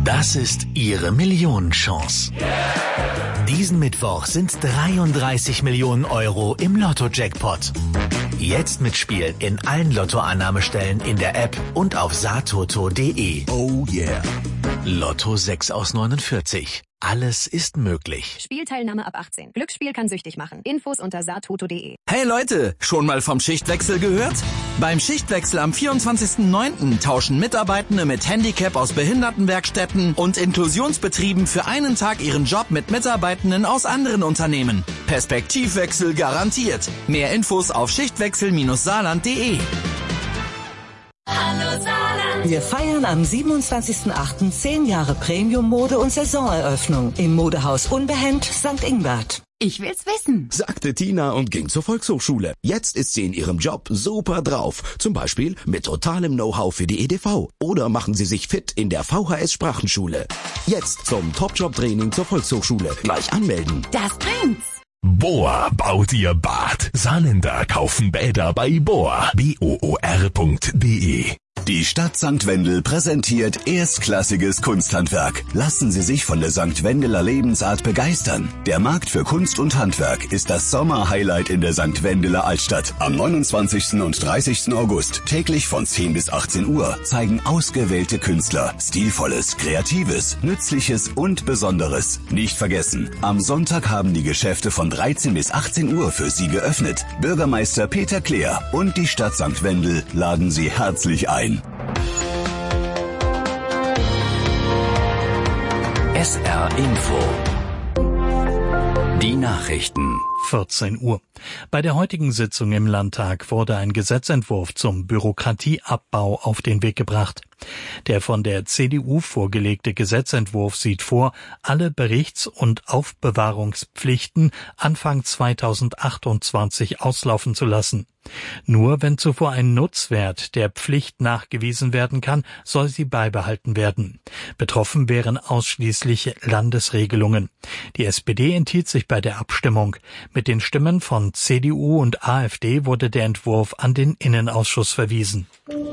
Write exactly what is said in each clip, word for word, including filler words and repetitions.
Das ist Ihre Millionenchance. Diesen Mittwoch sind dreiunddreißig Millionen Euro im Lotto-Jackpot. Jetzt mitspielen in allen Lottoannahmestellen in der App und auf satoto punkt de. Oh yeah. Lotto sechs aus neunundvierzig. Alles ist möglich. Spielteilnahme ab achtzehn. Glücksspiel kann süchtig machen. Infos unter satoto punkt de. Hey Leute, schon mal vom Schichtwechsel gehört? Beim Schichtwechsel am vierundzwanzigsten neunten tauschen Mitarbeitende mit Handicap aus Behindertenwerkstätten und Inklusionsbetrieben für einen Tag ihren Job mit Mitarbeitenden aus anderen Unternehmen. Perspektivwechsel garantiert. Mehr Infos auf schichtwechsel saarland punkt de. Hallo Saarland. Wir feiern am siebenundzwanzigsten achten zehn Jahre Premium-Mode und Saisoneröffnung im Modehaus Unbehend Sankt Ingbert. Ich will's wissen, sagte Tina und ging zur Volkshochschule. Jetzt ist sie in ihrem Job super drauf. Zum Beispiel mit totalem Know-how für die E D V. Oder machen Sie sich fit in der V H S-Sprachenschule. Jetzt zum Top-Job-Training zur Volkshochschule. Gleich anmelden. das bringt's. Bohr baut ihr Bad. Saarländer kaufen Bäder bei Bohr. B O O R punkt de. Die Stadt Sankt Wendel präsentiert erstklassiges Kunsthandwerk. Lassen Sie sich von der Sankt Wendeler Lebensart begeistern. Der Markt für Kunst und Handwerk ist das Sommerhighlight in der Sankt Wendeler Altstadt. Am neunundzwanzigsten und dreißigsten August, täglich von zehn bis achtzehn Uhr, zeigen ausgewählte Künstler Stilvolles, Kreatives, Nützliches und Besonderes. Nicht vergessen, am Sonntag haben die Geschäfte von dreizehn bis achtzehn Uhr für Sie geöffnet. Bürgermeister Peter Kleer und die Stadt Sankt Wendel laden Sie herzlich ein. S R Info. Die Nachrichten. vierzehn Uhr. Bei der heutigen Sitzung im Landtag wurde ein Gesetzentwurf zum Bürokratieabbau auf den Weg gebracht. Der von der C D U vorgelegte Gesetzentwurf sieht vor, alle Berichts- und Aufbewahrungspflichten Anfang zweitausendachtundzwanzig auslaufen zu lassen. Nur wenn zuvor ein Nutzwert der Pflicht nachgewiesen werden kann, soll sie beibehalten werden. Betroffen wären ausschließlich Landesregelungen. Die S P D enthielt sich bei der Abstimmung. Mit den Stimmen von C D U und AfD wurde der Entwurf an den Innenausschuss verwiesen.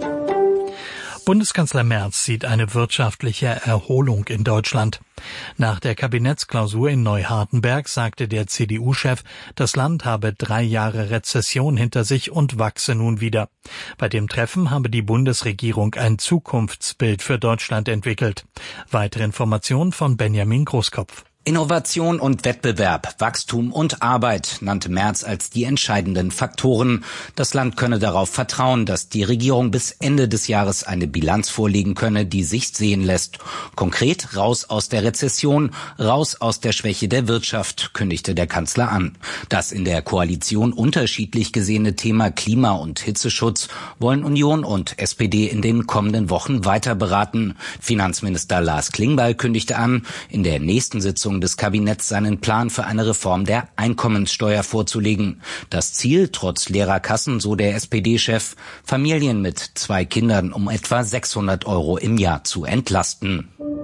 Bundeskanzler Merz sieht eine wirtschaftliche Erholung in Deutschland. Nach der Kabinettsklausur in Neuhardenberg sagte der C D U-Chef, das Land habe drei Jahre Rezession hinter sich und wachse nun wieder. Bei dem Treffen habe die Bundesregierung ein Zukunftsbild für Deutschland entwickelt. Weitere Informationen von Benjamin Großkopf. Innovation und Wettbewerb, Wachstum und Arbeit nannte Merz als die entscheidenden Faktoren. Das Land könne darauf vertrauen, dass die Regierung bis Ende des Jahres eine Bilanz vorlegen könne, die sich sehen lässt. Konkret raus aus der Rezession, raus aus der Schwäche der Wirtschaft, kündigte der Kanzler an. Das in der Koalition unterschiedlich gesehene Thema Klima- und Hitzeschutz wollen Union und S P D in den kommenden Wochen weiter beraten. Finanzminister Lars Klingbeil kündigte an, in der nächsten Sitzung des Kabinetts seinen Plan für eine Reform der Einkommenssteuer vorzulegen. Das Ziel, trotz leerer Kassen, so der S P D-Chef, Familien mit zwei Kindern um etwa sechshundert Euro im Jahr zu entlasten.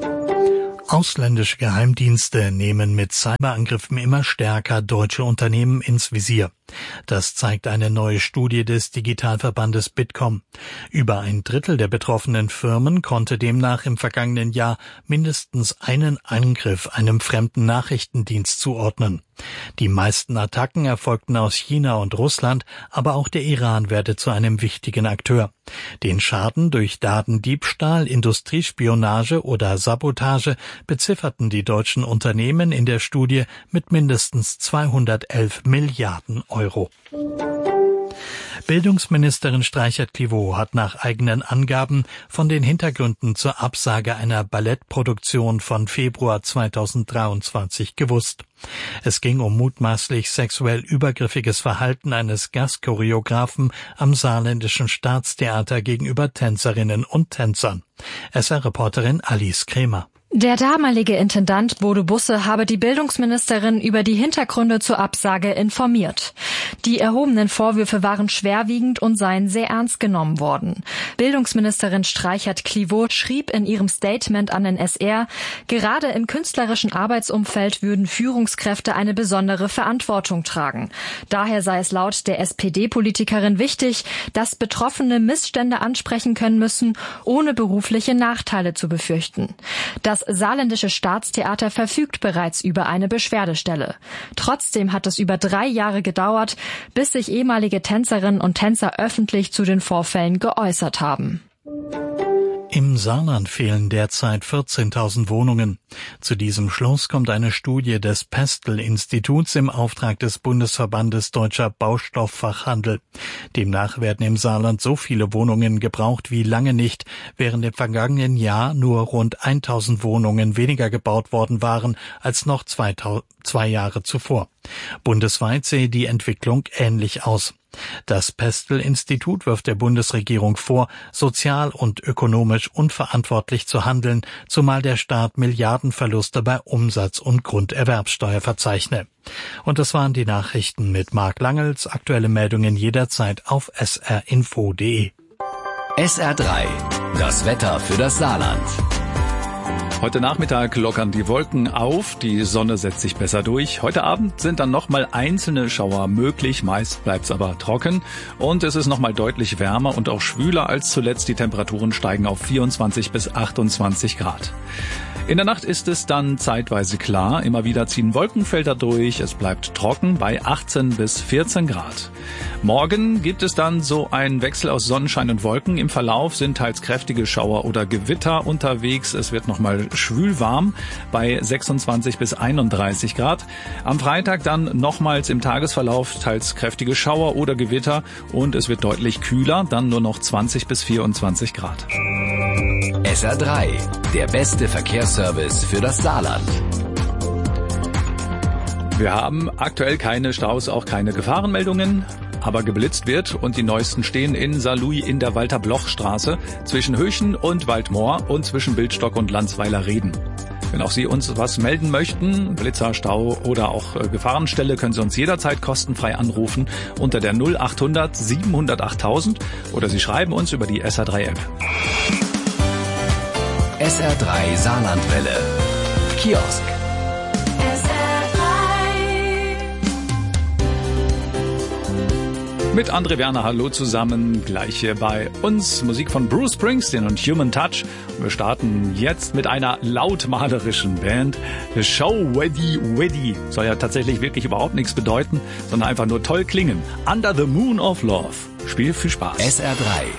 Ausländische Geheimdienste nehmen mit Cyberangriffen immer stärker deutsche Unternehmen ins Visier. Das zeigt eine neue Studie des Digitalverbandes Bitkom. Über ein Drittel der betroffenen Firmen konnte demnach im vergangenen Jahr mindestens einen Angriff einem fremden Nachrichtendienst zuordnen. Die meisten Attacken erfolgten aus China und Russland, aber auch der Iran werde zu einem wichtigen Akteur. Den Schaden durch Datendiebstahl, Industriespionage oder Sabotage bezifferten die deutschen Unternehmen in der Studie mit mindestens zweihundertelf Milliarden Euro. Bildungsministerin Streichert-Clivaux hat nach eigenen Angaben von den Hintergründen zur Absage einer Ballettproduktion von Februar zweitausenddreiundzwanzig gewusst. Es ging um mutmaßlich sexuell übergriffiges Verhalten eines Gastchoreografen am Saarländischen Staatstheater gegenüber Tänzerinnen und Tänzern. S R-Reporterin Alice Kremer. Der damalige Intendant Bodo Busse habe die Bildungsministerin über die Hintergründe zur Absage informiert. Die erhobenen Vorwürfe waren schwerwiegend und seien sehr ernst genommen worden. Bildungsministerin Streichert-Clivaux schrieb in ihrem Statement an den S R, gerade im künstlerischen Arbeitsumfeld würden Führungskräfte eine besondere Verantwortung tragen. Daher sei es laut der S P D-Politikerin wichtig, dass Betroffene Missstände ansprechen können müssen, ohne berufliche Nachteile zu befürchten. Das Das Saarländische Staatstheater verfügt bereits über eine Beschwerdestelle. Trotzdem hat es über drei Jahre gedauert, bis sich ehemalige Tänzerinnen und Tänzer öffentlich zu den Vorfällen geäußert haben. Im Saarland fehlen derzeit vierzehntausend Wohnungen. Zu diesem Schluss kommt eine Studie des Pestel-Instituts im Auftrag des Bundesverbandes Deutscher Baustofffachhandel. Demnach werden im Saarland so viele Wohnungen gebraucht wie lange nicht, während im vergangenen Jahr nur rund tausend Wohnungen weniger gebaut worden waren als noch zwei, zwei Jahre zuvor. Bundesweit sehe die Entwicklung ähnlich aus. Das Pestel-Institut wirft der Bundesregierung vor, sozial und ökonomisch unverantwortlich zu handeln, zumal der Staat Milliardenverluste bei Umsatz- und Grunderwerbsteuer verzeichne. Und das waren die Nachrichten mit Marc Langels. Aktuelle Meldungen jederzeit auf s r info punkt d e. S R drei, das Wetter für das Saarland. Heute Nachmittag lockern die Wolken auf, die Sonne setzt sich besser durch. Heute Abend sind dann nochmal einzelne Schauer möglich, meist bleibt's aber trocken. Und es ist nochmal deutlich wärmer und auch schwüler als zuletzt. Die Temperaturen steigen auf vierundzwanzig bis achtundzwanzig Grad. In der Nacht ist es dann zeitweise klar. Immer wieder ziehen Wolkenfelder durch. Es bleibt trocken bei achtzehn bis vierzehn Grad. Morgen gibt es dann so einen Wechsel aus Sonnenschein und Wolken. Im Verlauf sind teils kräftige Schauer oder Gewitter unterwegs. Es wird nochmal schwül warm bei sechsundzwanzig bis einunddreißig Grad. Am Freitag dann nochmals im Tagesverlauf teils kräftige Schauer oder Gewitter und es wird deutlich kühler, dann nur noch zwanzig bis vierundzwanzig Grad. S R drei, der beste Verkehrsservice für das Saarland. Wir haben aktuell keine Staus, auch keine Gefahrenmeldungen, aber geblitzt wird und die neuesten stehen in Saarlouis in der Walter-Bloch-Straße zwischen Höchen und Waldmoor und zwischen Bildstock und Landsweiler-Reden. Wenn auch Sie uns was melden möchten, Blitzer, Stau oder auch äh, Gefahrenstelle, können Sie uns jederzeit kostenfrei anrufen unter der null achthundert siebenhundertacht tausend oder Sie schreiben uns über die S R drei App. S R drei Saarlandwelle. Kiosk. S R drei. Mit André Werner, hallo zusammen, gleich hier bei uns. Musik von Bruce Springsteen und Human Touch. Und wir starten jetzt mit einer lautmalerischen Band. The Show Weddy Weddy soll ja tatsächlich wirklich überhaupt nichts bedeuten, sondern einfach nur toll klingen. Under the Moon of Love. Spiel viel Spaß. S R drei.